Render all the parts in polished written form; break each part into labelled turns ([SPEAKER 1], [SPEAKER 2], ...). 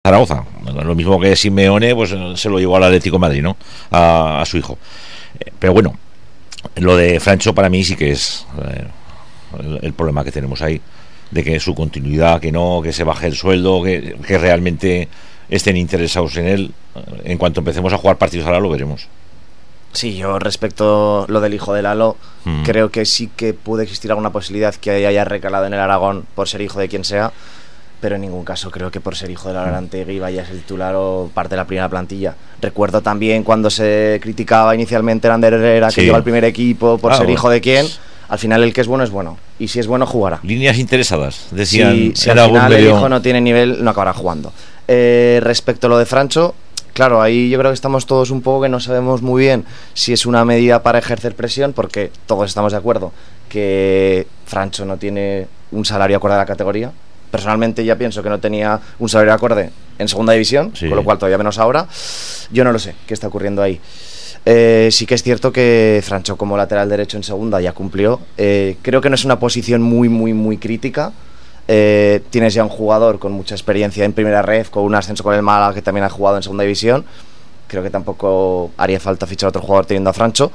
[SPEAKER 1] Zaragoza. Lo mismo que Simeone, pues se lo llevó al Atlético de Madrid, ¿no? A su hijo. Pero bueno, lo de Francho para mí sí que es el problema que tenemos ahí, de que su continuidad, que se baje el sueldo, que realmente estén interesados en él. En cuanto empecemos a jugar partidos ahora lo veremos.
[SPEAKER 2] Sí, yo respecto lo del hijo de Lalo, creo que sí que puede existir alguna posibilidad que haya recalado en el Aragón por ser hijo de quien sea, pero en ningún caso creo que por ser hijo de Lalo Arantegui vaya a ser titular o parte de la primera plantilla. Recuerdo también cuando se criticaba inicialmente a Ander Herrera, que llegó al primer equipo por ser hijo de quién. Al final el que es bueno, y si es bueno jugará.
[SPEAKER 1] Líneas interesadas, decían.
[SPEAKER 2] Si al final el hijo no tiene nivel, no acabará jugando. Respecto a lo de Francho, claro, ahí yo creo que estamos todos un poco que no sabemos muy bien si es una medida para ejercer presión, porque todos estamos de acuerdo que Francho no tiene un salario acorde a la categoría. Personalmente ya pienso que no tenía un salario acorde en segunda división, con lo cual todavía menos ahora. Yo no lo sé qué está ocurriendo ahí. Sí que es cierto que Francho como lateral derecho en segunda ya cumplió. Creo que no es una posición muy crítica. Tienes ya un jugador con mucha experiencia en primera red, con un ascenso con el Málaga que también ha jugado en segunda división. Creo que tampoco haría falta fichar a otro jugador teniendo a Francho.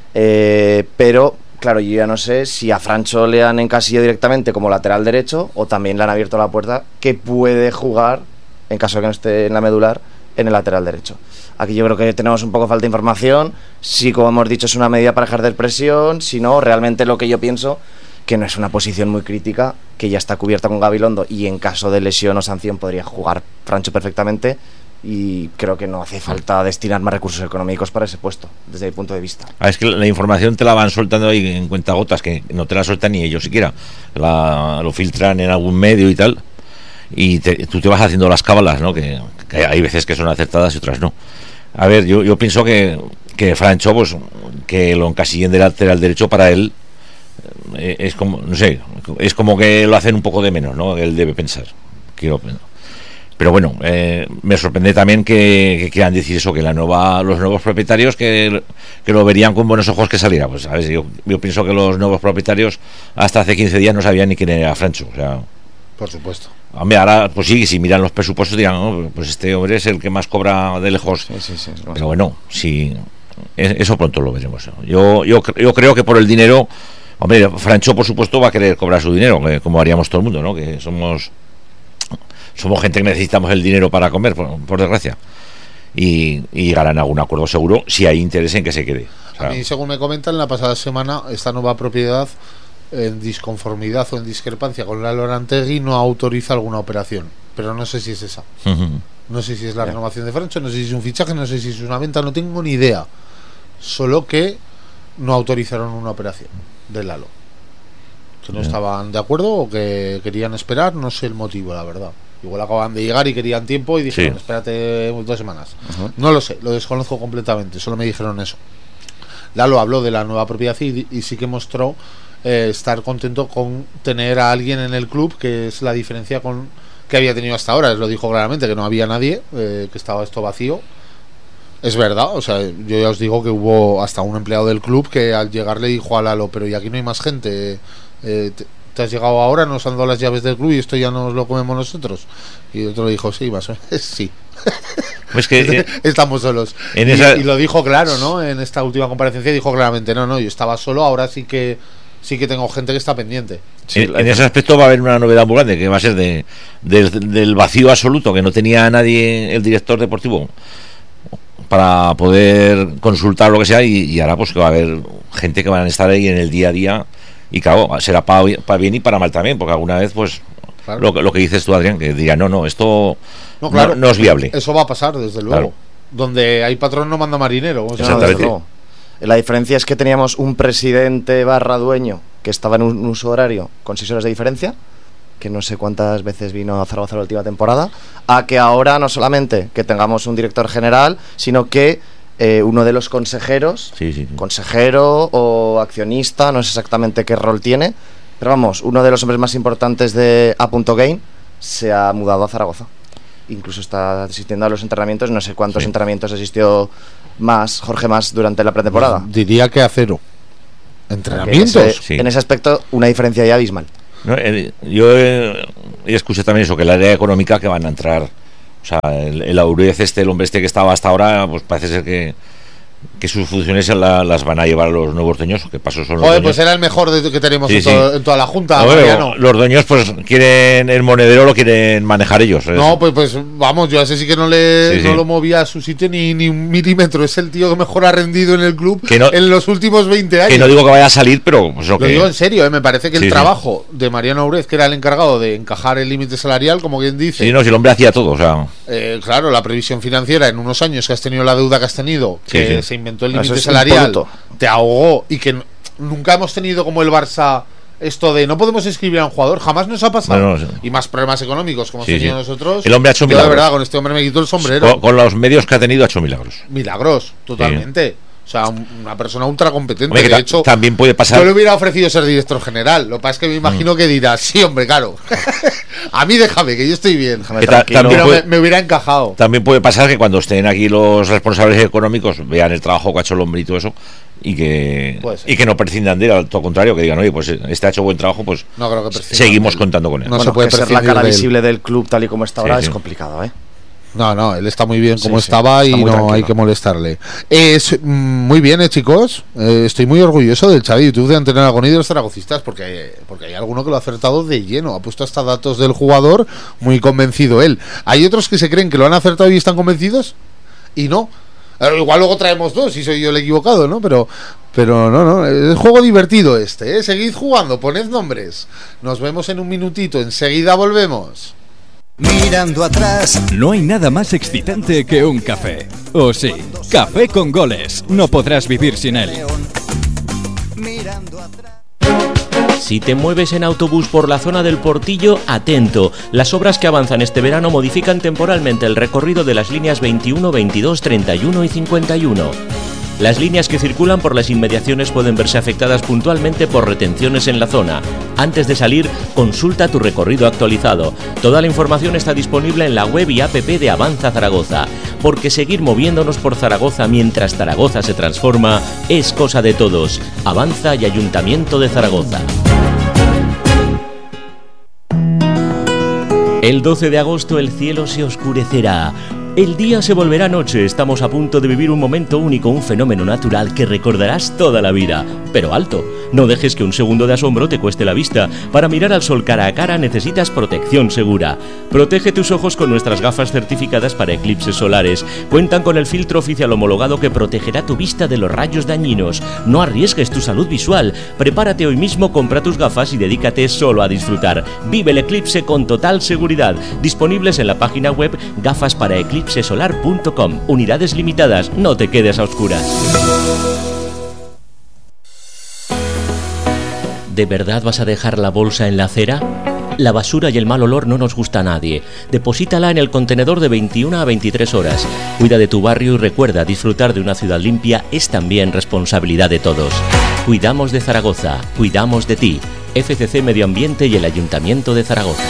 [SPEAKER 2] Pero claro, yo ya no sé si a Francho le han encasillado directamente como lateral derecho o también le han abierto la puerta que puede jugar, en caso de que no esté en la medular, en el lateral derecho. Aquí yo creo que tenemos un poco falta de información. Si, como hemos dicho, es una medida para ejercer presión, si no, realmente lo que yo pienso que no es una posición muy crítica, que ya está cubierta con Gabilondo y en caso de lesión o sanción podría jugar Francho perfectamente, y creo que no hace falta destinar más recursos económicos para ese puesto, desde mi punto de vista.
[SPEAKER 1] Es que la información te la van soltando ahí en cuentagotas, que no te la sueltan ni ellos siquiera, lo filtran en algún medio y tal, y tú te vas haciendo las cábalas, ¿no? Que hay veces que son acertadas y otras no. A ver, yo pienso que Francho, pues que lo encasillen de lateral derecho para él es como, no sé, es como que lo hacen un poco de menos, ¿no? Él debe pensar. Pero bueno, me sorprende también que quieran decir eso, que los nuevos propietarios que lo verían con buenos ojos que saliera. Pues a ver, yo pienso que los nuevos propietarios hasta hace 15 días no sabían ni quién era Francho, o sea,
[SPEAKER 3] por supuesto.
[SPEAKER 1] Hombre, ahora pues sí, si miran los presupuestos dirán, oh, pues este hombre es el que más cobra de lejos. Sí, pero bueno, sí, eso pronto lo veremos. Yo creo que por el dinero, hombre, Francho por supuesto va a querer cobrar su dinero, como haríamos todo el mundo, ¿no? Que somos gente que necesitamos el dinero para comer, por desgracia. Y llegarán a algún acuerdo seguro si hay interés en que se quede. O sea,
[SPEAKER 3] a mí, según me comentan, la pasada semana esta nueva propiedad, en disconformidad o en discrepancia con Lalo Arantegui, no autoriza alguna operación, pero no sé si es esa. No sé si es la renovación de Francho, no sé si es un fichaje, no sé si es una venta, no tengo ni idea. Solo que no autorizaron una operación de Lalo, que no estaban de acuerdo o que querían esperar, no sé el motivo, la verdad. Igual acaban de llegar y querían tiempo y dijeron, espérate 2 semanas. No lo sé, lo desconozco completamente, solo me dijeron eso. Lalo habló de la nueva propiedad y sí que mostró estar contento con tener a alguien en el club, que es la diferencia con que había tenido hasta ahora. Lo dijo claramente, que no había nadie, que estaba esto vacío. Es verdad, o sea, yo ya os digo que hubo hasta un empleado del club que al llegar le dijo a Lalo, pero y aquí no hay más gente, te has llegado ahora, nos han dado las llaves del club y esto ya nos lo comemos nosotros. Y otro le dijo, sí, más o menos, sí.
[SPEAKER 1] Pues que
[SPEAKER 3] estamos solos. Y lo dijo claro, ¿no? En esta última comparecencia dijo claramente, no, yo estaba solo, ahora sí que tengo gente que está pendiente.
[SPEAKER 1] Sí, en ese aspecto va a haber una novedad muy grande, que va a ser del vacío absoluto, que no tenía nadie el director deportivo para poder consultar lo que sea, y ahora pues que va a haber gente que van a estar ahí en el día a día, y claro, será para bien y para mal también, porque alguna vez pues claro, lo que dices tú, Adrián, que diga no, esto no es viable.
[SPEAKER 3] Eso va a pasar, desde luego. Claro. Donde hay patrón no manda marinero.
[SPEAKER 1] Exactamente.
[SPEAKER 2] La diferencia es que teníamos un presidente / dueño que estaba en un uso horario con 6 horas de diferencia, que no sé cuántas veces vino a Zaragoza la última temporada, a que ahora no solamente que tengamos un director general, sino que uno de los consejeros, consejero o accionista, no sé exactamente qué rol tiene, pero vamos, uno de los hombres más importantes de A.Gain se ha mudado a Zaragoza. Incluso está asistiendo a los entrenamientos, no sé cuántos entrenamientos asistió Jorge Mas durante la pretemporada.
[SPEAKER 3] Diría que a 0 entrenamientos.
[SPEAKER 2] En ese aspecto, una diferencia ya abismal.
[SPEAKER 1] No, yo escuché también eso, que el área económica que van a entrar O sea, el Aurez el hombre que estaba hasta ahora, pues parece ser que sus funciones las van a llevar los nuevos dueños, que paso son los
[SPEAKER 3] Joder,
[SPEAKER 1] dueños.
[SPEAKER 3] pues era el mejor que tenemos
[SPEAKER 1] Sí,
[SPEAKER 3] en toda la junta.
[SPEAKER 1] No, los dueños pues quieren el monedero, lo quieren manejar ellos.
[SPEAKER 3] No, pues vamos, yo a ese sí que no lo movía a su sitio ni un milímetro. Es el tío que mejor ha rendido en el club en los últimos 20 años.
[SPEAKER 1] Que no digo que vaya a salir, pero pues
[SPEAKER 3] lo digo en serio, me parece que el trabajo de Mariano Aurez, que era el encargado de encajar el límite salarial, como quien dice.
[SPEAKER 1] Sí, no, si el hombre hacía todo, o sea.
[SPEAKER 3] Claro, la previsión financiera en unos años que has tenido la deuda que has tenido, que se inventó el límite salarial, te ahogó, y que nunca hemos tenido como el Barça esto de no podemos inscribir a un jugador, jamás nos ha pasado. No. Y más problemas económicos como hemos tenido nosotros.
[SPEAKER 1] El hombre ha hecho milagros.
[SPEAKER 3] De verdad, con este hombre me quito el sombrero.
[SPEAKER 1] Con los medios que ha tenido ha hecho milagros.
[SPEAKER 3] Milagros, totalmente. O sea, una persona ultra competente.
[SPEAKER 1] Hombre,
[SPEAKER 3] de hecho,
[SPEAKER 1] también puede pasar.
[SPEAKER 3] Yo le hubiera ofrecido ser director general. Lo que pasa es que me imagino que dirá, sí, hombre, claro. A mí déjame, que yo estoy bien. Pero me hubiera encajado.
[SPEAKER 1] También puede pasar que cuando estén aquí los responsables económicos vean el trabajo que ha hecho el hombre y todo eso, y que no prescindan de él, al todo contrario, que digan, oye, pues este ha hecho buen trabajo, pues
[SPEAKER 2] no creo que
[SPEAKER 1] seguimos contando con él.
[SPEAKER 2] No se puede ser la cara visible del club tal y como está ahora, es complicado, ¿eh?
[SPEAKER 3] No, él está muy bien como estaba y no tranquilo. Hay que molestarle. Muy bien, chicos. Estoy muy orgulloso del chat de YouTube de Antena Aragonés y de los zaragocistas porque hay alguno que lo ha acertado de lleno. Ha puesto hasta datos del jugador, muy convencido él. Hay otros que se creen que lo han acertado y están convencidos y no. Igual luego traemos dos y soy yo el equivocado, ¿no? Pero no, es juego divertido este, ¿eh? Seguid jugando, poned nombres. Nos vemos en un minutito, enseguida volvemos.
[SPEAKER 4] Mirando atrás.
[SPEAKER 5] No hay nada más excitante que un café. ¿O sí? Café con goles. No podrás vivir sin él.
[SPEAKER 4] Mirando atrás.
[SPEAKER 6] Si te mueves en autobús por la zona del Portillo, atento. Las obras que avanzan este verano modifican temporalmente el recorrido de las líneas 21, 22, 31 y 51. Las líneas que circulan por las inmediaciones pueden verse afectadas puntualmente por retenciones en la zona. Antes de salir, consulta tu recorrido actualizado. Toda la información está disponible en la web y app de Avanza Zaragoza, porque seguir moviéndonos por Zaragoza mientras Zaragoza se transforma es cosa de todos. Avanza y Ayuntamiento de Zaragoza. El 12 de agosto el cielo se oscurecerá. El día se volverá noche, estamos a punto de vivir un momento único, un fenómeno natural que recordarás toda la vida. Pero alto, no dejes que un segundo de asombro te cueste la vista. Para mirar al sol cara a cara necesitas protección segura. Protege tus ojos con nuestras gafas certificadas para eclipses solares. Cuentan con el filtro oficial homologado que protegerá tu vista de los rayos dañinos. No arriesgues tu salud visual. Prepárate hoy mismo, compra tus gafas y dedícate solo a disfrutar. Vive el eclipse con total seguridad. Disponibles en la página web gafasparaeclipsesolar.com. Unidades limitadas, no te quedes a oscuras. ¿De verdad vas a dejar la bolsa en la acera? La basura y el mal olor no nos gusta a nadie. Deposítala en el contenedor de 21 a 23 horas. Cuida de tu barrio y recuerda, disfrutar de una ciudad limpia es también responsabilidad de todos. Cuidamos de Zaragoza, cuidamos de ti. FCC Medio Ambiente y el Ayuntamiento de Zaragoza.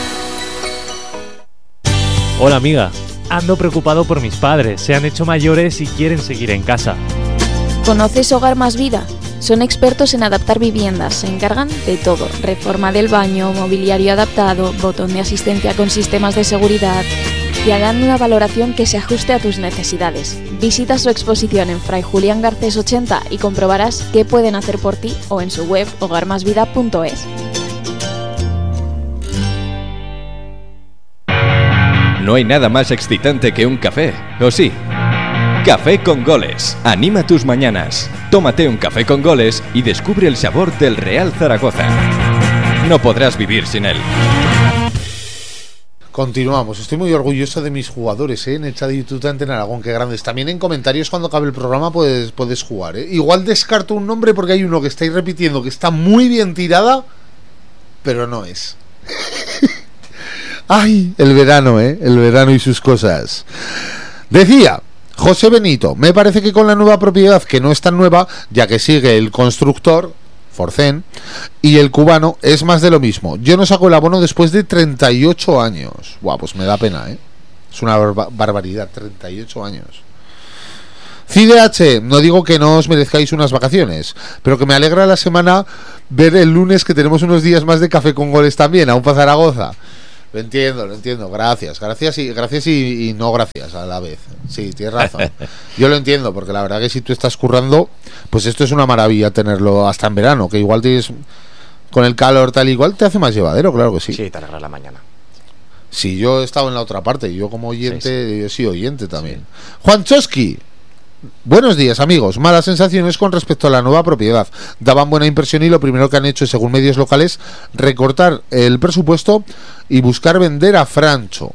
[SPEAKER 7] Hola amiga, ando preocupado por mis padres. Se han hecho mayores y quieren seguir en casa.
[SPEAKER 8] ¿Conoces Hogar Más Vida? Son expertos en adaptar viviendas, se encargan de todo, reforma del baño, mobiliario adaptado, botón de asistencia con sistemas de seguridad, y harán una valoración que se ajuste a tus necesidades. Visita su exposición en Fray Julián Garcés 80 y comprobarás qué pueden hacer por ti o en su web hogarmasvida.es.
[SPEAKER 5] No hay nada más excitante que un café, ¿o sí? Café con goles. Anima tus mañanas. Tómate un café con goles y descubre el sabor del Real Zaragoza. No podrás vivir sin él.
[SPEAKER 3] Continuamos. Estoy muy orgulloso de mis jugadores, en el chat de YouTube de Antena Aragón, qué grandes. También en comentarios cuando acabe el programa puedes jugar, Igual descarto un nombre porque hay uno que estáis repitiendo que está muy bien tirada, pero no es. Ay, el verano, el verano y sus cosas. Decía José Benito, me parece que con la nueva propiedad, que no es tan nueva, ya que sigue el constructor, Forcén, y el cubano, es más de lo mismo. Yo no saco el abono después de 38 años. Buah, pues me da pena, Es una barbaridad, 38 años. CIDH, no digo que no os merezcáis unas vacaciones, pero que me alegra la semana ver el lunes que tenemos unos días más de café con goles también, aún para Zaragoza. Lo entiendo. Gracias y no gracias a la vez. Sí, tienes razón. Yo lo entiendo, porque la verdad que si tú estás currando, pues esto es una maravilla tenerlo hasta en verano, que igual tienes con el calor tal igual te hace más llevadero, claro que sí.
[SPEAKER 2] Sí, te alegra la mañana.
[SPEAKER 3] Sí, yo he estado en la otra parte, yo como oyente,
[SPEAKER 2] Sí.
[SPEAKER 3] yo soy oyente también. Sí. Juan Chosky. Buenos días, amigos. Malas sensaciones con respecto a la nueva propiedad. Daban buena impresión y lo primero que han hecho, según medios locales, recortar el presupuesto y buscar vender a Francho.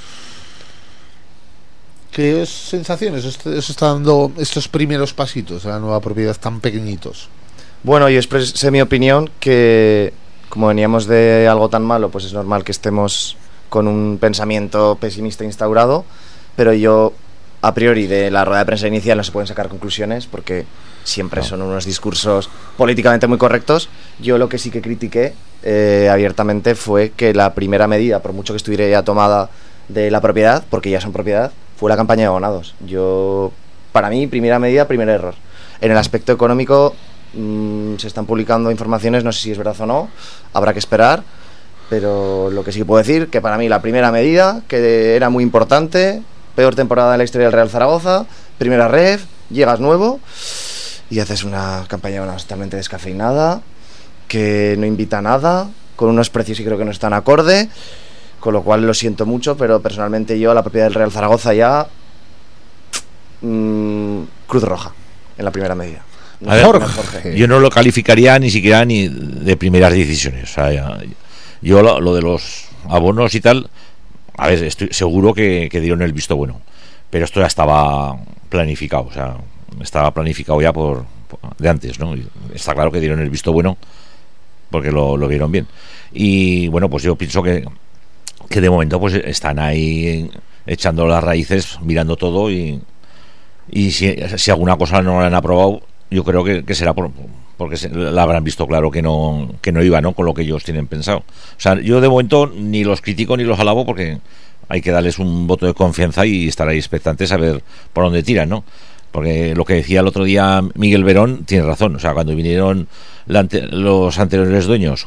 [SPEAKER 3] ¿Qué sensaciones os está dando estos primeros pasitos de la nueva propiedad tan pequeñitos?
[SPEAKER 2] Bueno, yo expresé mi opinión, que como veníamos de algo tan malo, pues es normal que estemos con un pensamiento pesimista instaurado, pero yo... A priori, de la rueda de prensa inicial no se pueden sacar conclusiones porque siempre son unos discursos políticamente muy correctos. Yo lo que sí que critiqué abiertamente fue que la primera medida, por mucho que estuviera ya tomada de la propiedad, porque ya son propiedad, fue la campaña de abonados. Para mí, primera medida, primer error. En el aspecto económico se están publicando informaciones, no sé si es verdad o no, habrá que esperar, pero lo que sí que puedo decir, que para mí la primera medida, que era muy importante... Peor temporada en la historia del Real Zaragoza, primera ref, llegas nuevo y haces una campaña totalmente descafeinada, que no invita a nada, con unos precios que creo que no están acorde, con lo cual lo siento mucho, pero personalmente yo a la propiedad del Real Zaragoza ya cruz roja en la primera medida.
[SPEAKER 1] A ver, Jorge. Yo no lo calificaría ni siquiera ni de primeras decisiones. O sea, yo lo de los abonos y tal... A ver, estoy seguro que dieron el visto bueno, pero esto ya estaba planificado, o sea, estaba planificado ya de antes, ¿no? Está claro que dieron el visto bueno porque lo vieron bien. Y bueno, pues yo pienso que de momento pues están ahí echando las raíces, mirando todo y si alguna cosa no la han aprobado, yo creo que será porque la habrán visto claro que no iba, ¿no?, con lo que ellos tienen pensado. O sea, yo de momento ni los critico ni los alabo porque hay que darles un voto de confianza y estar ahí expectantes a ver por dónde tiran, ¿no? Porque lo que decía el otro día Miguel Verón tiene razón. O sea, cuando vinieron los anteriores dueños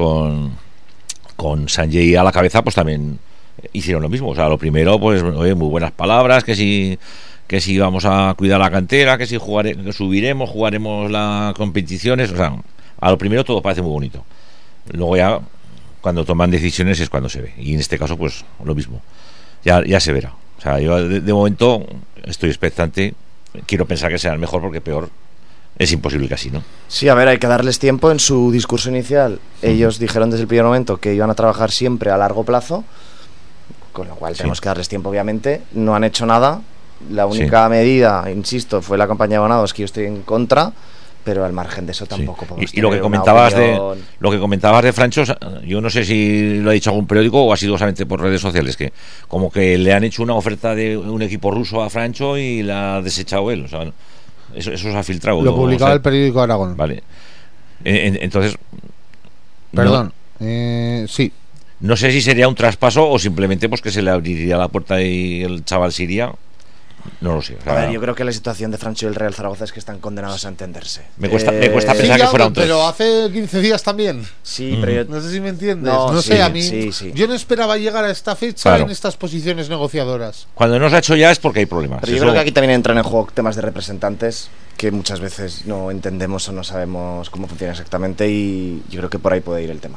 [SPEAKER 1] con Sanjay a la cabeza, pues también hicieron lo mismo. O sea, lo primero, pues oye, muy buenas palabras, que si vamos a cuidar la cantera, que si jugaremos las competiciones, o sea, a lo primero todo parece muy bonito. Luego ya cuando toman decisiones es cuando se ve, y en este caso pues lo mismo. Ya se verá. O sea, yo de momento estoy expectante, quiero pensar que será el mejor porque peor es imposible que así, ¿no?
[SPEAKER 2] Sí, a ver, hay que darles tiempo. En su discurso inicial ellos dijeron desde el primer momento que iban a trabajar siempre a largo plazo, con lo cual tenemos que darles tiempo, obviamente. No han hecho nada. La única medida, insisto, fue la campaña de abonados, que yo estoy en contra, pero al margen de eso tampoco podemos
[SPEAKER 1] y lo que comentabas de Francho, yo no sé si lo ha dicho algún periódico o ha sido solamente por redes sociales, que como que le han hecho una oferta de un equipo ruso a Francho y la ha desechado él. O sea, eso se ha filtrado.
[SPEAKER 3] Lo publicaba el periódico Aragón.
[SPEAKER 1] Vale. Entonces,
[SPEAKER 3] perdón, sí.
[SPEAKER 1] No sé si sería un traspaso o simplemente pues que se le abriría la puerta y el chaval se iría. No lo sé. O sea,
[SPEAKER 2] a ver, yo creo que la situación de Francho y el Real Zaragoza es que están condenados a entenderse.
[SPEAKER 1] Me cuesta pensar que fuera un tres.
[SPEAKER 3] Pero hace 15 días también.
[SPEAKER 2] Sí, pero yo...
[SPEAKER 3] No sé si me entiendes. No sé, a mí. Sí. Yo no esperaba llegar a esta fecha en estas posiciones negociadoras.
[SPEAKER 1] Cuando no se ha hecho ya es porque hay problemas.
[SPEAKER 2] Pero yo creo que aquí también entran en juego temas de representantes que muchas veces no entendemos o no sabemos cómo funciona exactamente, y yo creo que por ahí puede ir el tema.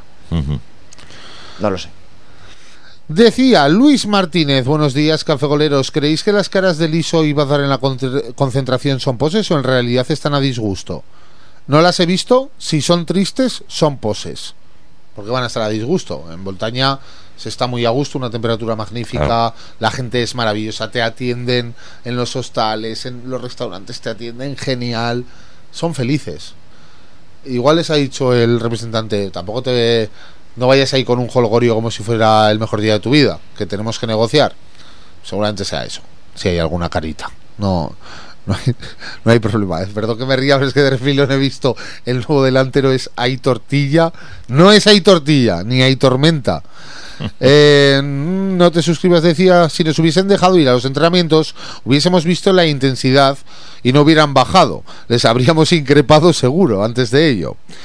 [SPEAKER 2] No lo sé.
[SPEAKER 3] Decía Luis Martínez, buenos días, cafegoleros. ¿Creéis que las caras de Liso y Bazar en la concentración son poses o en realidad están a disgusto? No las he visto. Si son tristes, son poses, porque van a estar a disgusto. En Voltaña se está muy a gusto, una temperatura magnífica, la gente es maravillosa, te atienden en los hostales, en los restaurantes te atienden genial, son felices. Igual les ha dicho el representante, no vayas ahí con un jolgorio como si fuera el mejor día de tu vida, que tenemos que negociar. Seguramente sea eso, si hay alguna carita. No hay problema. Es verdad que me ría, pero es que de refilón he visto el nuevo delantero es Hay Tortilla. No es Hay Tortilla, ni Hay Tormenta. No te suscribas, decía. Si nos hubiesen dejado ir a los entrenamientos, hubiésemos visto la intensidad y no hubieran bajado. Les habríamos increpado seguro antes de ello.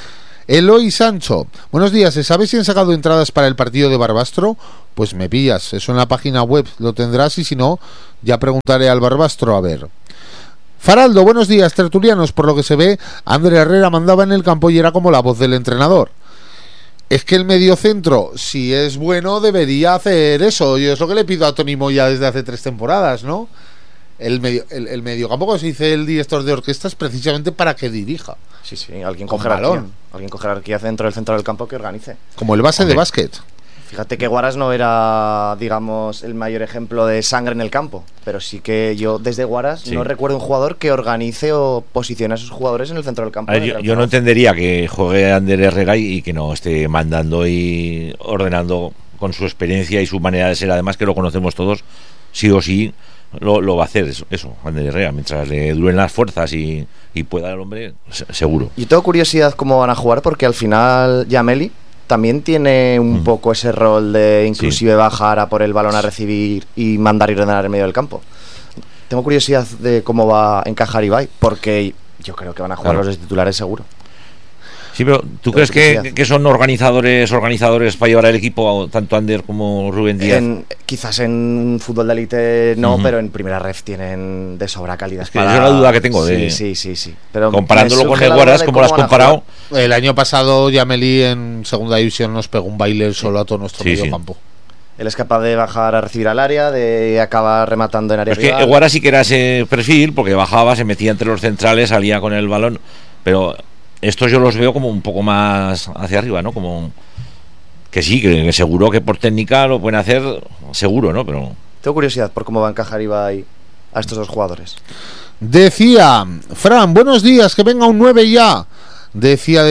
[SPEAKER 3] Eloy Sancho, buenos días, ¿se sabe si han sacado entradas para el partido de Barbastro? Pues me pillas, eso en la página web lo tendrás y si no, ya preguntaré al Barbastro a ver. Faraldo, buenos días, tertulianos, por lo que se ve, Ander Herrera mandaba en el campo y era como la voz del entrenador. Es que el mediocentro, si es bueno, debería hacer eso, yo es lo que le pido a Tony Moya desde hace 3 temporadas, ¿no? El mediocampo, como se dice el director de orquesta, es precisamente para que dirija.
[SPEAKER 2] Sí, alguien con jerarquía. Alguien con jerarquía dentro del centro del campo que organice.
[SPEAKER 3] Como el base de básquet.
[SPEAKER 2] Fíjate que Guaras no era, digamos, el mayor ejemplo de sangre en el campo, pero sí que yo desde Guaras no recuerdo un jugador que organice o posicione a sus jugadores en el centro del campo.
[SPEAKER 1] A ver, yo no entendería que juegue Ander Herrera y que no esté mandando y ordenando con su experiencia y su manera de ser, además que lo conocemos todos, sí o sí. Lo va a hacer eso, Ander Herrera, mientras le duren las fuerzas y pueda el hombre, seguro.
[SPEAKER 2] Yo tengo curiosidad cómo van a jugar porque al final Yameli también tiene un poco ese rol de inclusive bajar a por el balón a recibir y mandar y ordenar en medio del campo. Tengo curiosidad de cómo va a encajar Ibai, porque yo creo que van a jugar los de titulares seguro.
[SPEAKER 1] Sí, pero ¿tú crees que son organizadores para llevar al equipo, tanto Ander como Rubén Díaz?
[SPEAKER 2] Quizás en fútbol de élite no, pero en primera ref tienen de sobra calidad.
[SPEAKER 1] Es que esa es la duda que tengo.
[SPEAKER 2] Sí. Pero
[SPEAKER 1] comparándolo con el Guaras, ¿cómo lo has comparado?
[SPEAKER 3] El año pasado Yameli en segunda división nos pegó un baile solo a todo nuestro medio campo.
[SPEAKER 2] Él es capaz de bajar a recibir al área, de acabar rematando en área rival.
[SPEAKER 1] Es que el Guaras sí que era ese perfil, porque bajaba, se metía entre los centrales, salía con el balón, pero estos yo los veo como un poco más hacia arriba, ¿no? Como que sí, que seguro que por técnica lo pueden hacer, seguro, ¿no? Pero
[SPEAKER 2] tengo curiosidad por cómo va a encajar Ibai a estos dos jugadores.
[SPEAKER 3] Decía Fran, buenos días, que venga un 9 ya. Decía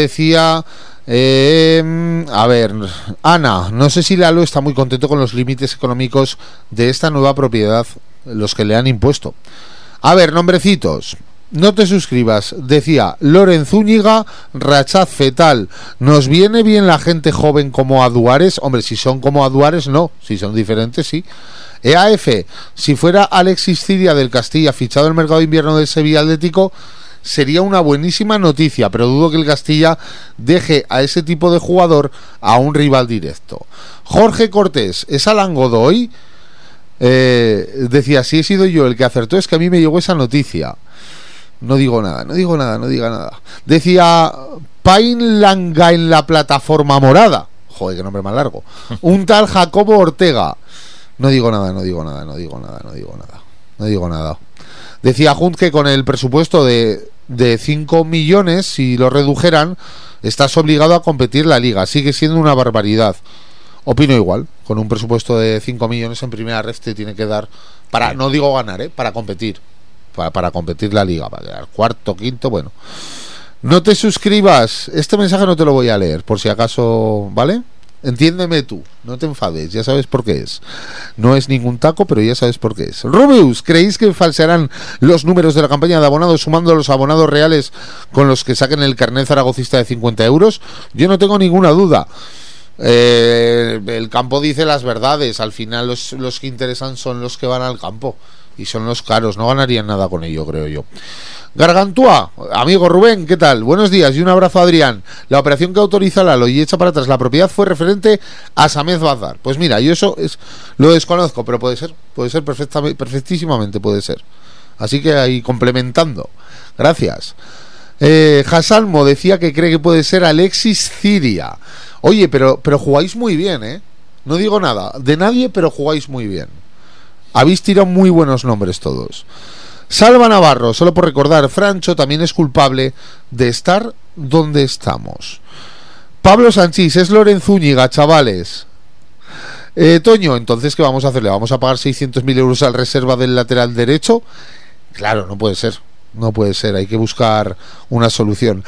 [SPEAKER 3] a ver, Ana, no sé si Lalo está muy contento con los límites económicos de esta nueva propiedad, los que le han impuesto. A ver, nombrecitos. No te suscribas, decía Loren Zúñiga, Rachaz Fetal. ¿Nos viene bien la gente joven como Aduares? Hombre, si son como Aduares, no. Si son diferentes, sí. EAF, si fuera Alexis Ciria del Castilla fichado en el mercado de invierno del Sevilla Atlético, sería una buenísima noticia, pero dudo que el Castilla deje a ese tipo de jugador a un rival directo. Jorge Cortés, ¿es Alan Godoy? Decía, si he sido yo el que acertó, es que a mí me llegó esa noticia. No digo nada. Decía Pain Langa en la plataforma morada. Joder, qué nombre más largo. Un tal Jacobo Ortega. No digo nada. Decía Hunt que con el presupuesto de 5 millones, si lo redujeran, estás obligado a competir la liga. Sigue siendo una barbaridad. Opino igual. Con un presupuesto de 5 millones en primera red te tiene que dar, para, no digo ganar, para competir. Para competir la liga, para quedar cuarto, quinto, bueno. No te suscribas. Este mensaje no te lo voy a leer, por si acaso, ¿vale? Entiéndeme tú, no te enfades, ya sabes por qué es. No es ningún taco, pero ya sabes por qué es. Rubius, ¿creéis que falsearán los números de la campaña de abonados sumando los abonados reales con los que saquen el carnet zaragocista de 50 euros? Yo no tengo ninguna duda. El campo dice las verdades. Al final los que interesan son los que van al campo y son los caros, no ganarían nada con ello, creo yo. Gargantúa, amigo Rubén, ¿qué tal? Buenos días y un abrazo a Adrián. La operación que autoriza Lalo y echa para atrás la propiedad fue referente a Samez Bazar. Pues mira, yo eso lo desconozco, pero puede ser perfectísimamente puede ser. Así que ahí complementando. Gracias. Hasalmo decía que cree que puede ser Alexis Ciria. Oye, pero jugáis muy bien, ¿eh? No digo nada de nadie, pero jugáis muy bien. Habéis tirado muy buenos nombres todos. Salva Navarro, solo por recordar, Francho también es culpable de estar donde estamos. Pablo Sanchís, es Loren Zúñiga, chavales. Toño, entonces, ¿qué vamos a hacer? ¿Le vamos a pagar 600.000 euros al reserva del lateral derecho? Claro, no puede ser. No puede ser, hay que buscar una solución.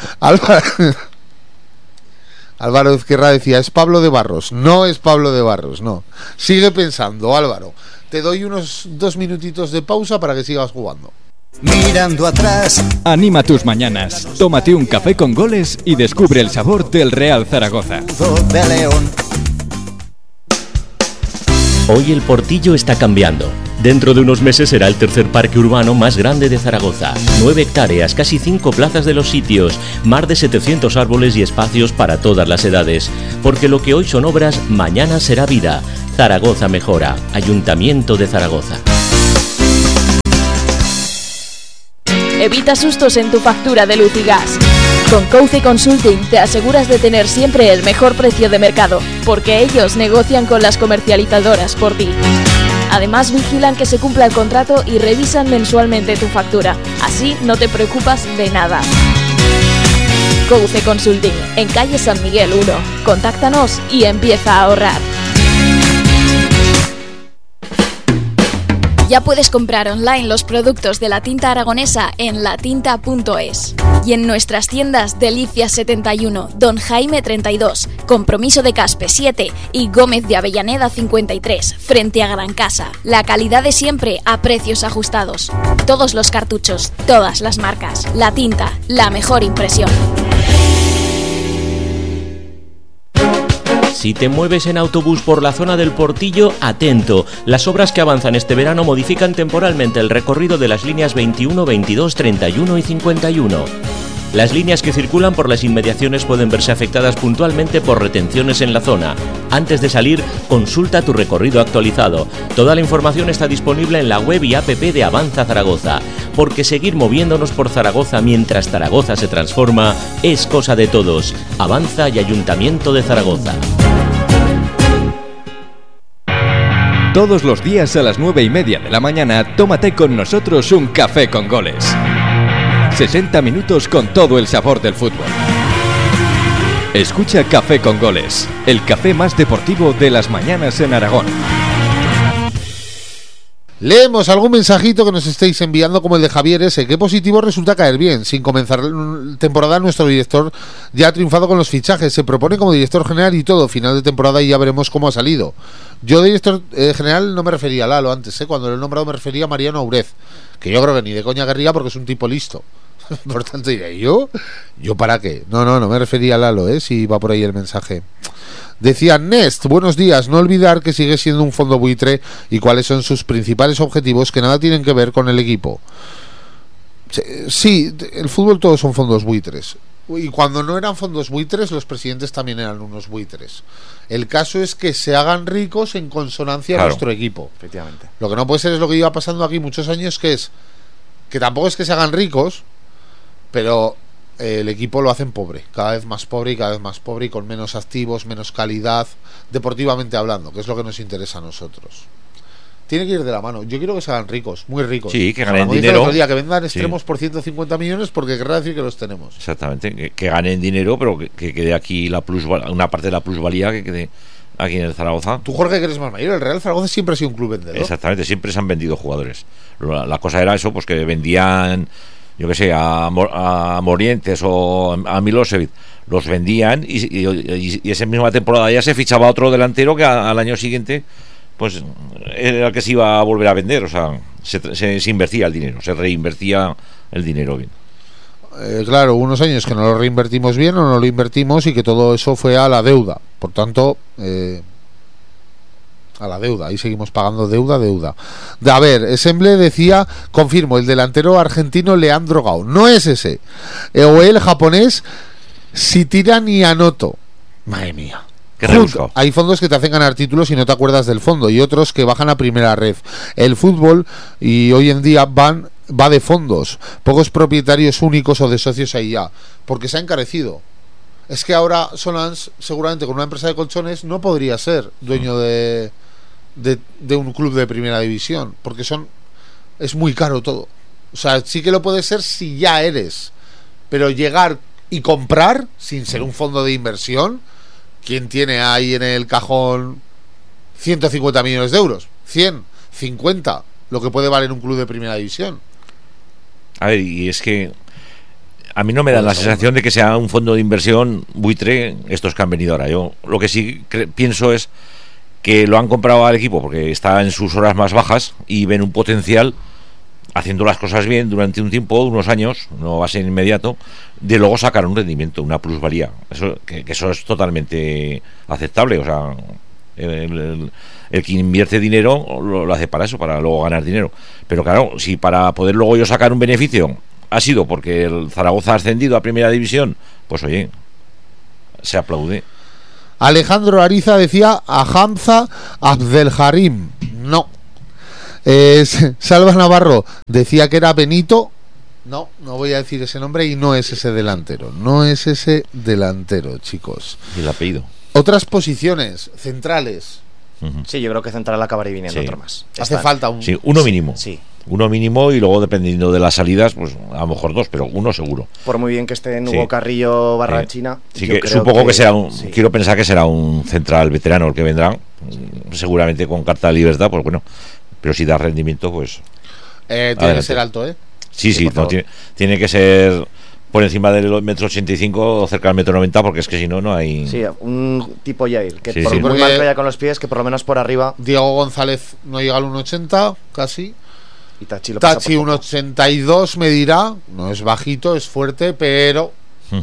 [SPEAKER 3] Álvaro Ezquerra decía, es Pablo de Barros. No es Pablo de Barros, no. Sigue pensando, Álvaro. Te doy unos 2 minutitos de pausa para que sigas jugando.
[SPEAKER 4] Mirando atrás.
[SPEAKER 5] Anima tus mañanas. Tómate un café con goles y descubre el sabor del Real Zaragoza.
[SPEAKER 4] De León.
[SPEAKER 6] Hoy el Portillo está cambiando. Dentro de unos meses será el tercer parque urbano más grande de Zaragoza. 9 hectáreas, casi 5 plazas de los sitios, más de 700 árboles y espacios para todas las edades. Porque lo que hoy son obras, mañana será vida. Zaragoza mejora. Ayuntamiento de Zaragoza.
[SPEAKER 8] Evita sustos en tu factura de luz y gas. Con Couce Consulting te aseguras de tener siempre el mejor precio de mercado, porque ellos negocian con las comercializadoras por ti. Además vigilan que se cumpla el contrato y revisan mensualmente tu factura. Así no te preocupas de nada. Couce Consulting, en calle San Miguel 1. Contáctanos y empieza a ahorrar. Ya puedes comprar online los productos de la tinta aragonesa en latinta.es y en nuestras tiendas Delicias 71, Don Jaime 32, Compromiso de Caspe 7 y Gómez de Avellaneda 53, frente a Gran Casa. La calidad de siempre a precios ajustados. Todos los cartuchos, todas las marcas. La Tinta, la mejor impresión.
[SPEAKER 6] Si te mueves en autobús por la zona del Portillo, atento. Las obras que avanzan este verano modifican temporalmente el recorrido de las líneas 21, 22, 31 y 51. Las líneas que circulan por las inmediaciones pueden verse afectadas puntualmente por retenciones en la zona. Antes de salir, consulta tu recorrido actualizado. Toda la información está disponible en la web y app de Avanza Zaragoza, porque seguir moviéndonos por Zaragoza mientras Zaragoza se transforma es cosa de todos. Avanza y Ayuntamiento de Zaragoza.
[SPEAKER 5] Todos los días a las 9:30 de la mañana, tómate con nosotros un café con goles. 60 minutos con todo el sabor del fútbol. Escucha Café con Goles, el café más deportivo de las mañanas en Aragón.
[SPEAKER 3] Leemos algún mensajito que nos estéis enviando, como el de Javier S. Qué positivo resulta caer bien. Sin comenzar temporada, nuestro director ya ha triunfado con los fichajes. Se propone como director general y todo. Final de temporada y ya veremos cómo ha salido. Yo de director general no me refería a Lalo antes. Cuando lo he nombrado me refería a Mariano Aurez, que yo creo que ni de coña querría porque es un tipo listo. Por tanto diré, ¿yo para qué? No me refería a Lalo, si va por ahí el mensaje. Decía Nest, buenos días, no olvidar que sigue siendo un fondo buitre y cuáles son sus principales objetivos que nada tienen que ver con el equipo. Sí, el fútbol todos son fondos buitres. Y cuando no eran fondos buitres, los presidentes también eran unos buitres. El caso es que se hagan ricos en consonancia a nuestro equipo.
[SPEAKER 2] Efectivamente.
[SPEAKER 3] Lo que no puede ser es lo que iba pasando aquí muchos años, que es que tampoco es que se hagan ricos, pero el equipo lo hacen pobre, cada vez más pobre y con menos activos, menos calidad, deportivamente hablando, que es lo que nos interesa a nosotros. Tiene que ir de la mano. Yo quiero que se hagan ricos, muy ricos.
[SPEAKER 1] Sí, que ganen
[SPEAKER 3] como
[SPEAKER 1] dinero.
[SPEAKER 3] El otro día, que vendan extremos por 150 millones, porque querrá decir que los tenemos.
[SPEAKER 1] Exactamente, que ganen dinero, pero que quede aquí una parte de la plusvalía que quede aquí en el Zaragoza.
[SPEAKER 3] Tú, Jorge, que eres más mayor, el Real Zaragoza siempre ha sido un club vendedor.
[SPEAKER 1] Exactamente, siempre se han vendido jugadores. La cosa era eso, pues que vendían, yo que sé, a Morientes o a Milosevic, los vendían y esa misma temporada ya se fichaba otro delantero que al año siguiente pues era el que se iba a volver a vender. O sea, se invertía el dinero, se reinvertía el dinero bien.
[SPEAKER 3] Claro, unos años que no lo reinvertimos bien o no lo invertimos y que todo eso fue a la deuda. Por tanto, a la deuda, ahí seguimos pagando deuda. A ver, Ensemble decía, confirmo, el delantero argentino Leandro Gao, no es ese, o el japonés Sitira Nianoto. Madre mía,
[SPEAKER 1] qué rebuscado.
[SPEAKER 3] Hay fondos que te hacen ganar títulos y no te acuerdas del fondo, y otros que bajan a primera red. El fútbol y hoy en día va de fondos, pocos propietarios únicos o de socios ahí ya, porque se ha encarecido. Es que ahora Solans, seguramente con una empresa de colchones, no podría ser dueño de un club de primera división, porque es muy caro todo. O sea, sí que lo puede ser si ya eres, pero llegar y comprar sin ser un fondo de inversión, ¿quién tiene ahí en el cajón 150 millones de euros? 100, 50, lo que puede valer un club de primera división.
[SPEAKER 1] A ver, y es que a mí no me da la sensación de que sea un fondo de inversión buitre estos que han venido ahora. Yo lo que sí pienso es que lo han comprado al equipo porque está en sus horas más bajas y ven un potencial haciendo las cosas bien durante un tiempo, unos años, no va a ser inmediato, de luego sacar un rendimiento, una plusvalía. Eso es totalmente aceptable. O sea, El que invierte dinero lo hace para eso, para luego ganar dinero. Pero claro, si para poder luego yo sacar un beneficio ha sido porque el Zaragoza ha ascendido a Primera División, pues oye, se aplaude.
[SPEAKER 3] Alejandro Ariza decía a Hamza Abdelharim. No. Salva Navarro decía que era Benito. No voy a decir ese nombre y no es ese delantero. No es ese delantero, chicos.
[SPEAKER 1] ¿Y el apellido?
[SPEAKER 3] Otras posiciones centrales.
[SPEAKER 2] Sí, yo creo que central acabará viniendo otro más.
[SPEAKER 3] Hace falta un...
[SPEAKER 1] Sí, uno mínimo.
[SPEAKER 2] Sí.
[SPEAKER 1] Uno mínimo y luego dependiendo de las salidas, pues a lo mejor dos, pero uno seguro.
[SPEAKER 2] Por muy bien que esté en Hugo Carrillo / China.
[SPEAKER 1] Sí, que supongo que será quiero pensar que será un central veterano el que vendrá, seguramente con carta de libertad, pues bueno, pero si da rendimiento, pues...
[SPEAKER 3] tiene que ser alto, ¿eh?
[SPEAKER 1] Sí, no, tiene que ser por encima del 1,85 m o cerca del 1,90 m, porque es que si no, no hay...
[SPEAKER 2] Sí, un tipo Jair, que
[SPEAKER 1] Sí,
[SPEAKER 2] por
[SPEAKER 1] sí.
[SPEAKER 2] muy mal que vaya con los pies, que por lo menos por arriba...
[SPEAKER 3] Diego González no llega al 1,80, casi.
[SPEAKER 2] Y Tachi lo pasa
[SPEAKER 3] Tachi
[SPEAKER 2] por poco.
[SPEAKER 3] 1,82 me dirá. No es bajito, es fuerte, pero...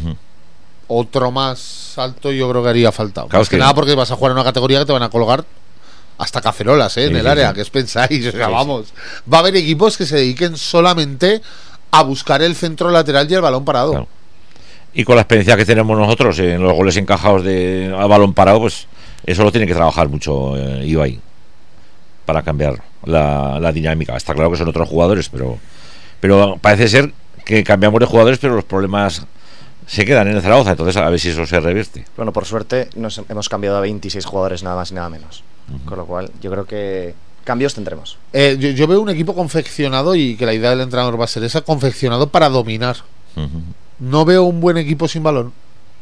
[SPEAKER 3] Otro más alto yo creo que haría falta.
[SPEAKER 1] Claro,
[SPEAKER 3] Más que nada porque vas a jugar en una categoría que te van a colgar hasta cacerolas, en el área. ¿Qué os pensáis? O sea, vamos. Va a haber equipos que se dediquen solamente a buscar el centro lateral y el balón parado.
[SPEAKER 1] Claro. Y con la experiencia que tenemos nosotros en los goles encajados a balón parado, pues eso lo tiene que trabajar mucho Ibai para cambiar la dinámica. Está claro que son otros jugadores, pero parece ser que cambiamos de jugadores, pero los problemas se quedan en el Zaragoza. Entonces a ver si eso se revierte.
[SPEAKER 2] Bueno, por suerte nos hemos cambiado a 26 jugadores, nada más y nada menos. Con lo cual yo creo que cambios tendremos.
[SPEAKER 3] Yo veo un equipo confeccionado, y que la idea del entrenador va a ser esa, confeccionado para dominar. No veo un buen equipo sin balón.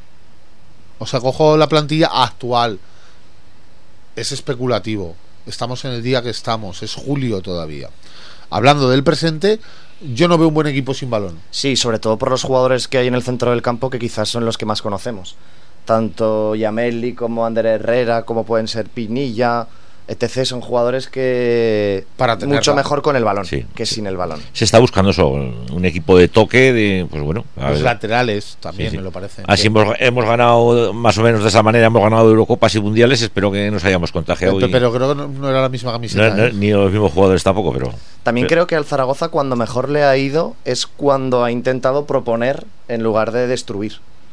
[SPEAKER 3] O sea, cojo la plantilla actual. Es especulativo. Estamos en el día que estamos. Es julio todavía. Hablando del presente, yo no veo un buen equipo sin balón.
[SPEAKER 2] Sí, sobre todo por los jugadores que hay en el centro del campo, que quizás son los que más conocemos. Tanto Yameli como Ander Herrera, como pueden ser Pinilla, etc. Son jugadores que mucho mejor con el balón que sin el balón.
[SPEAKER 1] Se está buscando eso, un equipo de toque, pues bueno.
[SPEAKER 3] Los laterales también, me lo parece.
[SPEAKER 1] Así hemos ganado más o menos de esa manera, hemos ganado Eurocopas y Mundiales. Espero que nos hayamos contagiado.
[SPEAKER 3] Pero creo que no era la misma camiseta.
[SPEAKER 1] Ni los mismos jugadores tampoco, pero...
[SPEAKER 2] También creo que al Zaragoza cuando mejor le ha ido es cuando ha intentado proponer en lugar de destruir.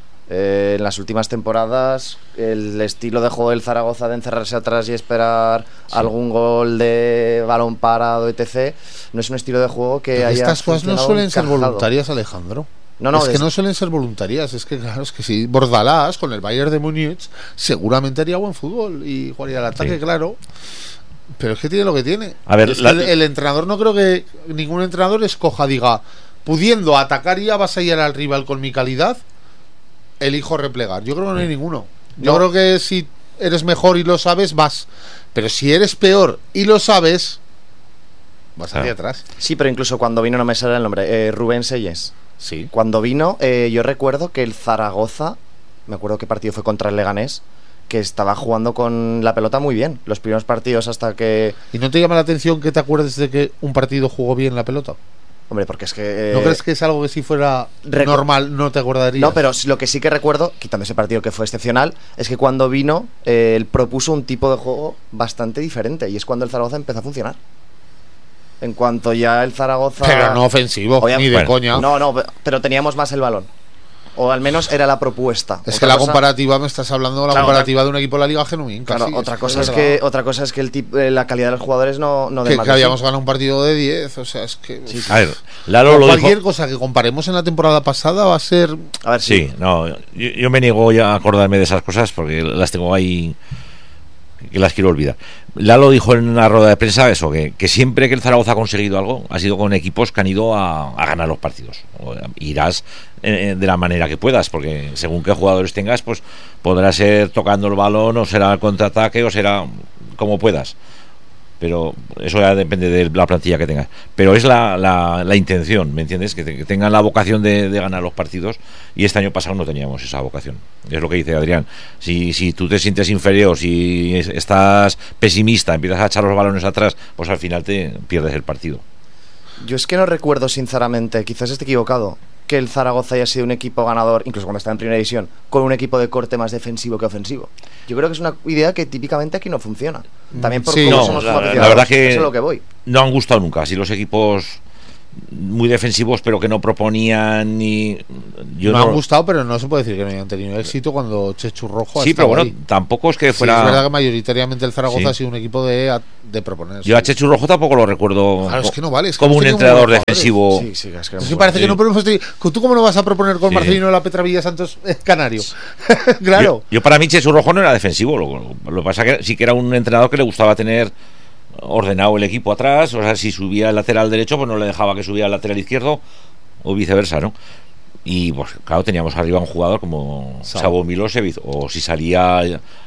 [SPEAKER 2] En las últimas temporadas el estilo de juego del Zaragoza de encerrarse atrás y esperar algún gol de balón parado, etc., no es un estilo de juego que haya...
[SPEAKER 3] Estas cosas no suelen ser voluntarias, Alejandro.
[SPEAKER 2] No,
[SPEAKER 3] es que no suelen ser voluntarias. Es que claro, es que si Bordalás con el Bayern de Múnich seguramente haría buen fútbol y jugaría al ataque, claro. Pero es que tiene lo que tiene.
[SPEAKER 1] A ver,
[SPEAKER 3] el entrenador, no creo que ningún entrenador escoja, diga, pudiendo atacar ya vas a ir al rival con mi calidad, elijo replegar. Yo creo que no hay ninguno. Yo creo que si eres mejor y lo sabes, vas. Pero si eres peor y lo sabes, vas hacia atrás.
[SPEAKER 2] Sí, pero incluso cuando vino, no me sale el nombre, Rubén Selles.
[SPEAKER 3] Sí.
[SPEAKER 2] Cuando vino, yo recuerdo que el Zaragoza, me acuerdo qué partido fue contra el Leganés, que estaba jugando con la pelota muy bien. Los primeros partidos hasta que...
[SPEAKER 3] ¿Y no te llama la atención que te acuerdes de que un partido jugó bien la pelota?
[SPEAKER 2] Hombre, porque es que...
[SPEAKER 3] ¿No crees que es algo que si fuera normal no te acordarías?
[SPEAKER 2] No, pero lo que sí que recuerdo, quitando ese partido que fue excepcional, es que cuando vino, él propuso un tipo de juego bastante diferente, y es cuando el Zaragoza empezó a funcionar. En cuanto ya el Zaragoza...
[SPEAKER 3] Pero no ofensivo, ni de coña.
[SPEAKER 2] No, pero teníamos más el balón. O al menos era la propuesta.
[SPEAKER 3] Es que la comparativa, me estás hablando de la comparativa de un equipo de la Liga Genuín.
[SPEAKER 2] Claro, otra cosa es que la calidad de los jugadores no
[SPEAKER 3] que habíamos ganado un partido de 10, o sea, es que...
[SPEAKER 1] Sí. A ver, Lalo lo
[SPEAKER 3] cualquier
[SPEAKER 1] dijo...
[SPEAKER 3] cosa que comparemos en la temporada pasada va a ser...
[SPEAKER 2] A ver,
[SPEAKER 1] sí, no, yo me niego ya a acordarme de esas cosas porque las tengo ahí, que las quiero olvidar. Lalo dijo en una rueda de prensa eso, que siempre que el Zaragoza ha conseguido algo ha sido con equipos que han ido a ganar los partidos. Irás de la manera que puedas, porque según qué jugadores tengas, pues podrá ser tocando el balón, o será el contraataque, o será como puedas. Pero eso ya depende de la plantilla que tengas. Pero es la intención, ¿me entiendes? Que tengan la vocación de ganar los partidos, y este año pasado no teníamos esa vocación. Es lo que dice Adrián. Si tú te sientes inferior, si estás pesimista, empiezas a echar los balones atrás, pues al final te pierdes el partido.
[SPEAKER 2] Yo es que no recuerdo sinceramente, quizás esté equivocado, que el Zaragoza haya sido un equipo ganador, incluso cuando está en primera división, con un equipo de corte más defensivo que ofensivo. Yo creo que es una idea que típicamente aquí no funciona. También por cómo somos como aficionados.
[SPEAKER 1] La verdad que
[SPEAKER 2] eso es lo que voy.
[SPEAKER 1] No han gustado nunca. Así los equipos muy defensivos, pero que no proponían ni...
[SPEAKER 3] No han gustado, pero no se puede decir que no hayan tenido éxito cuando Chechu Rojo
[SPEAKER 1] sí, pero bueno, ahí. Tampoco es que fuera...
[SPEAKER 3] Sí, es verdad que mayoritariamente el Zaragoza ha sido un equipo de proponer.
[SPEAKER 1] Yo a Chechu Rojo tampoco lo recuerdo.
[SPEAKER 3] Claro, es que no vale. Es que
[SPEAKER 1] como un entrenador defensivo.
[SPEAKER 2] Sí, es que
[SPEAKER 3] me parece que no podemos... ¿Tú cómo no vas a proponer con Marcelino la Petra Villasantos Canario? Claro.
[SPEAKER 1] Yo para mí Chechu Rojo no era defensivo. Lo que pasa es que sí que era un entrenador que le gustaba tener ordenado el equipo atrás, o sea, si subía el lateral derecho pues no le dejaba que subiera el lateral izquierdo o viceversa, ¿no? Y pues claro, teníamos arriba un jugador como Savo Milosevic, o si salía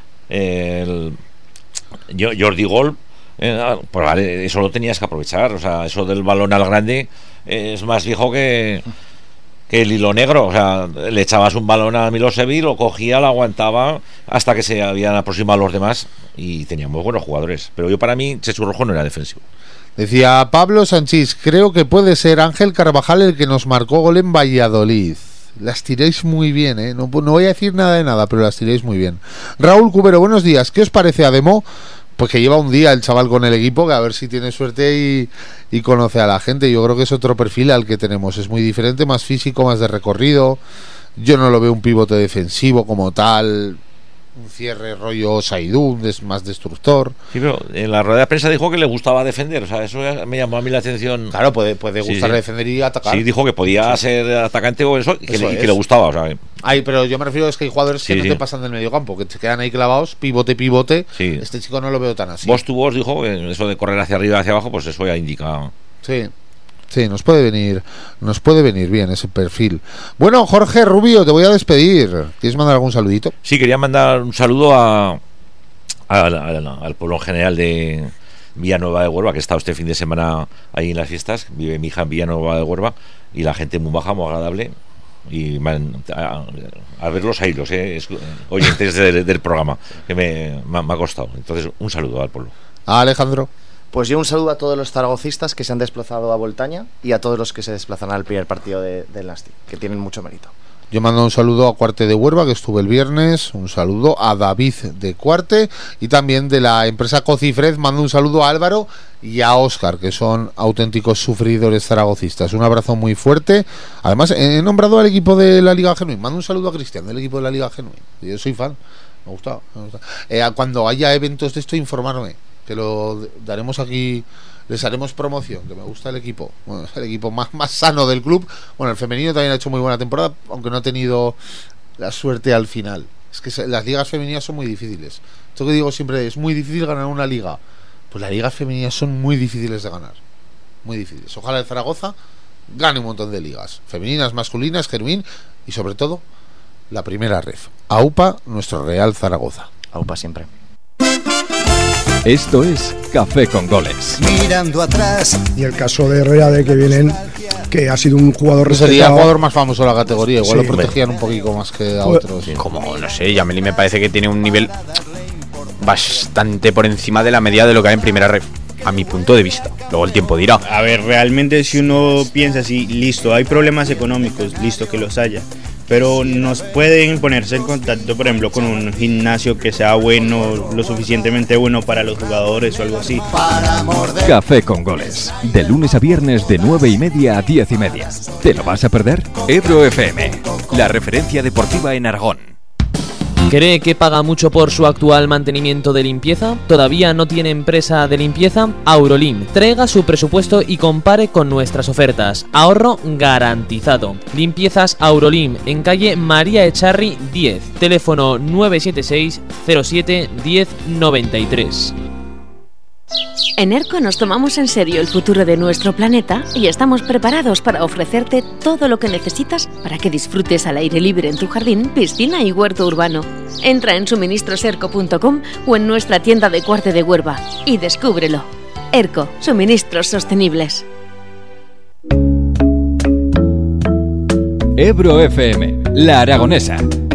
[SPEAKER 1] Jordi Gol, pues vale, eso lo tenías que aprovechar, o sea, eso del balón al grande es más viejo que el hilo negro, o sea, le echabas un balón a Milosevic, lo cogía, lo aguantaba hasta que se habían aproximado los demás y teníamos buenos jugadores, pero yo para mí Chechu Rojo no era defensivo.
[SPEAKER 3] Decía Pablo Sánchez, creo que puede ser Ángel Carvajal el que nos marcó gol en Valladolid. Las tiréis muy bien, ¿eh? No voy a decir nada de nada, pero las tiréis muy bien. Raúl Cubero, buenos días. ¿Qué os parece Ademo? Pues que lleva un día el chaval con el equipo, que a ver si tiene suerte y conoce a la gente. Yo creo que es otro perfil al que tenemos. Es muy diferente, más físico, más de recorrido. Yo no lo veo un pivote defensivo como tal, un cierre rollo Saidú, es más destructor.
[SPEAKER 1] Sí, pero en la rueda de prensa dijo que le gustaba defender, o sea, eso me llamó a mí la atención.
[SPEAKER 3] Claro, puede gustarle defender y atacar.
[SPEAKER 1] Sí, dijo que podía ser atacante o eso, y que le gustaba, o sea.
[SPEAKER 3] Ay, pero yo me refiero es que hay jugadores que no te pasan del medio campo, que se quedan ahí clavados, pivote. Sí. Este chico no lo veo tan así.
[SPEAKER 1] Vos dijo que eso de correr hacia arriba y hacia abajo, pues eso ya indica.
[SPEAKER 3] Sí, nos puede venir bien ese perfil. Bueno, Jorge Rubio, te voy a despedir. ¿Quieres mandar algún saludito?
[SPEAKER 1] Sí, quería mandar un saludo al pueblo en general de Villanueva de Huerva, que he estado este fin de semana ahí en las fiestas. Vive mi hija en Villanueva de Huerva y la gente muy baja, muy agradable. Y a ver los hilos, oyentes del programa, que me ha costado. Entonces, un saludo al pueblo.
[SPEAKER 3] Alejandro.
[SPEAKER 2] Pues yo un saludo a todos los zaragocistas que se han desplazado a Voltaña y a todos los que se desplazan al primer partido del Nasti, que tienen mucho mérito.
[SPEAKER 3] Yo mando un saludo a Cuarte de Huerva, que estuve el viernes, un saludo a David de Cuarte, y también de la empresa Cocifred mando un saludo a Álvaro y a Óscar, que son auténticos sufridores zaragocistas. Un abrazo muy fuerte. Además, he nombrado al equipo de la Liga Genuín. Mando un saludo a Cristian del equipo de la Liga Genuín. Yo soy fan, me gusta. Cuando haya eventos de esto, informarme, que lo daremos aquí, les haremos promoción, que me gusta el equipo. Bueno, es el equipo más sano del club. Bueno, el femenino también ha hecho muy buena temporada, aunque no ha tenido la suerte al final. Es que las ligas femeninas son muy difíciles. Esto que digo siempre, es muy difícil ganar una liga. Pues las ligas femeninas son muy difíciles de ganar. Muy difíciles. Ojalá el Zaragoza gane un montón de ligas. Femeninas, masculinas, Genuín y sobre todo la primera ref. AUPA, nuestro Real Zaragoza.
[SPEAKER 2] AUPA siempre.
[SPEAKER 5] Esto es Café con Goles.
[SPEAKER 4] Mirando atrás.
[SPEAKER 9] Y el caso de Reade que vienen, que ha sido un jugador respetado.
[SPEAKER 3] Sería el jugador más famoso de la categoría. Igual lo protegían un poquito más que a otros.
[SPEAKER 10] Como, no sé, Yameli me parece que tiene un nivel bastante por encima de la media de lo que hay en primera red, a mi punto de vista. Luego el tiempo dirá.
[SPEAKER 11] A ver, realmente si uno piensa así, listo, hay problemas económicos, listo que los haya, pero nos pueden ponerse en contacto, por ejemplo, con un gimnasio que sea bueno, lo suficientemente bueno para los jugadores o algo así.
[SPEAKER 5] Café con Goles, de lunes a viernes de 9:30 a 10:30. ¿Te lo vas a perder? Ebro FM, la referencia deportiva en Aragón.
[SPEAKER 12] ¿Cree que paga mucho por su actual mantenimiento de limpieza? ¿Todavía no tiene empresa de limpieza? Aurolim, traiga su presupuesto y compare con nuestras ofertas. Ahorro garantizado. Limpiezas Aurolim, en calle María Echarri 10, teléfono 976 07 1093.
[SPEAKER 13] En ERCO nos tomamos en serio el futuro de nuestro planeta y estamos preparados para ofrecerte todo lo que necesitas para que disfrutes al aire libre en tu jardín, piscina y huerto urbano. Entra en suministroserco.com o en nuestra tienda de Cuarte de Huerva y descúbrelo. ERCO, suministros sostenibles.
[SPEAKER 5] Ebro FM, la aragonesa.